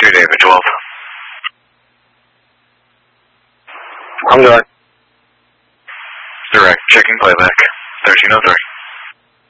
David 12. I'm good. Direct, checking playback. 1303.